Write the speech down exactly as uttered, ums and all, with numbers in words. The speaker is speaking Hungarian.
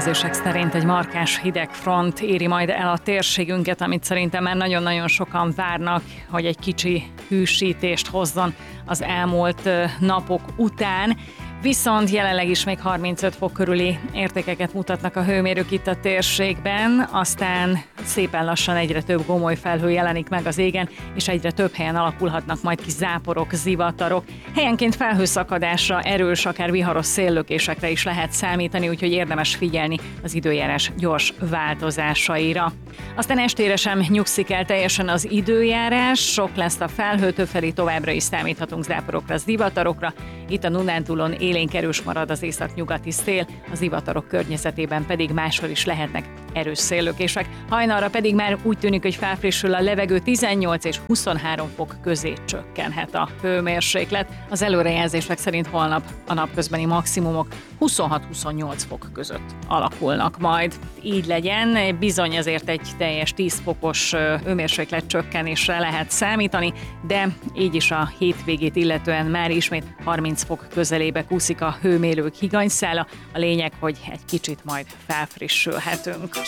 előrejelzések szerint egy markáns hidegfront éri majd el a térségünket, amit szerintem már nagyon-nagyon sokan várnak, hogy egy kicsi hűsítést hozzon az elmúlt napok után. Viszont jelenleg is még harmincöt fok körüli értékeket mutatnak a hőmérők itt a térségben, aztán szépen lassan egyre több gomoly felhő jelenik meg az égen, és egyre több helyen alakulhatnak majd ki záporok, zivatarok. Helyenként felhőszakadásra, erős, akár viharos széllökésekre is lehet számítani, úgyhogy érdemes figyelni az időjárás gyors változásaira. Aztán estére sem nyugszik el teljesen az időjárás, sok lesz a felhő, többfelé továbbra is számíthatunk záporokra, zivatarokra. Itt a Dunántúlon élénk erős marad az északnyugati szél, az zivatarok környezetében pedig máshol is lehetnek erős széllökések. Hajnalra pedig már úgy tűnik, hogy felfrissül a levegő, tizennyolc és huszonhárom fok közé csökkenhet a hőmérséklet. Az előrejelzések szerint holnap a napközbeni maximumok huszonhat-huszonnyolc fok között alakulnak majd. Így legyen, bizony ezért egy teljes tíz fokos hőmérséklet csökkenésre lehet számítani, de így is a hétvégét illetően már ismét harminc fok közelébe kúszik a hőmérők higanyszála. A lényeg, hogy egy kicsit majd felfrissülhetünk.